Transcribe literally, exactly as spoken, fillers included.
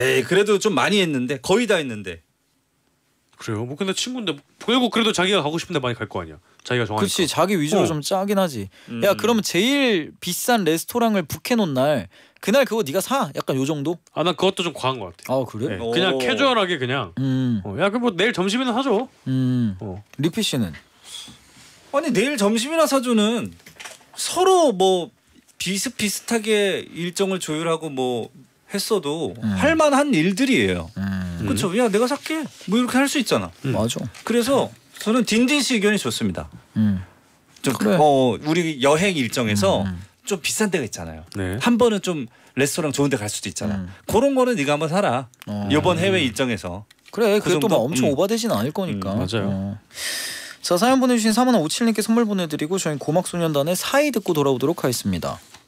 에이 그래도 좀 많이 했는데 거의 다 했는데. 그래요? 뭐 근데 친구인데 결국 그래도 자기가 가고 싶은데 많이 갈 거 아니야. 자기가 정하니까. 그렇지 자기 위주로 어. 좀 짜긴 하지. 음. 야 그러면 제일 비싼 레스토랑을 북해놓은 날 그날 그거 네가 사? 약간 요 정도? 아 난 그것도 좀 과한 것 같아. 아 그래? 네, 그냥 오. 캐주얼하게 그냥. 음, 어, 야 그 뭐 내일 점심이나 사줘. 음. 어. 리피 씨는? 아니 내일 점심이나 사주는 서로 뭐 비슷비슷하게 일정을 조율하고 뭐 했어도 음. 할만한 일들이에요. 음, 그렇죠. 야 내가 살게. 뭐 이렇게 할 수 있잖아. 음. 맞아. 그래서 저는 딘딘 씨 의견이 좋습니다. 음. 좀 그래. 어, 우리 여행 일정에서 음. 좀 비싼 데가 있잖아요. 네. 한 번은 좀 레스토랑 좋은 데 갈 수도 있잖아. 음. 그런 거는 네가 한번 사라. 어. 이번 해외 일정에서. 그래 그 그게 또 막 정도? 엄청 음. 오바되진 않을 거니까. 음, 맞아요. 어. 자 사연 보내주신 삼만오칠님께 선물 보내드리고 저희 고막소년단의 사이 듣고 돌아오도록 하겠습니다.